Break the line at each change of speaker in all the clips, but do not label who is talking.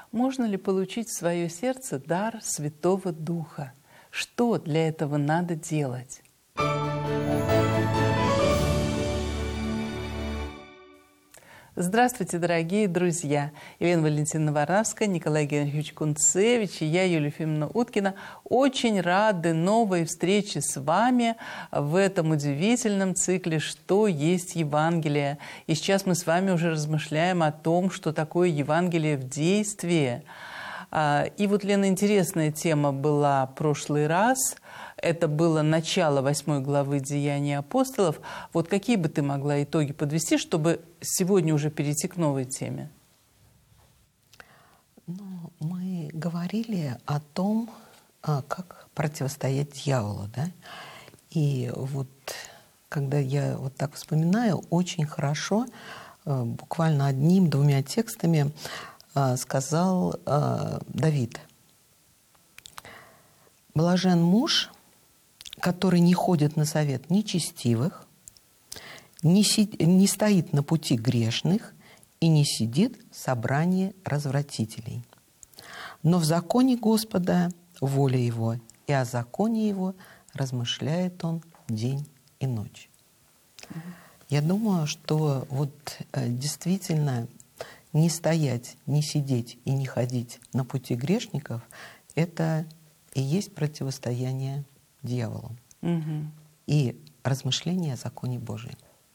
Можно ли получить в свое сердце дар Святого Духа? Что для этого надо делать? Здравствуйте, дорогие друзья! Елена Валентиновна Варавская, Николай Геннадьевич Кунцевич и я, Юлия Ефимовна Уткина, очень рады новой встрече с вами в этом удивительном цикле «Что есть Евангелие?». И сейчас мы с вами уже размышляем о том, что такое Евангелие в действии. И вот, Лена, интересная тема была в прошлый раз. Это было начало 8 главы «Деяний апостолов». Вот какие бы ты могла итоги подвести, чтобы сегодня уже перейти к новой теме?
Ну, мы говорили о том, как противостоять дьяволу, да? И вот когда я вот так вспоминаю, очень хорошо, буквально одним-двумя текстами сказал Давид: «Блажен муж, который не ходит на совет нечестивых, не стоит на пути грешных и не сидит в собрании развратителей. Но в законе Господа воля его, и о законе его размышляет он день и ночь». Я думаю, что вот действительно не стоять, не сидеть и не ходить на пути грешников — это и есть противостояние дьяволу. И размышление о законе Божьем.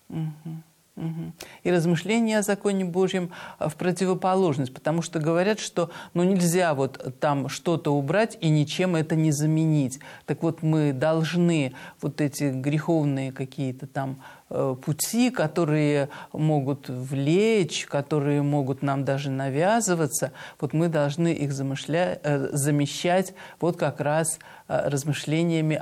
И размышления о законе Божьем в противоположность, потому что говорят, что нельзя вот там что-то убрать и ничем это не заменить. Так вот, мы должны вот эти греховные какие-то там пути, которые могут влечь, которые могут нам даже навязываться, вот мы должны их замещать вот как раз размышлениями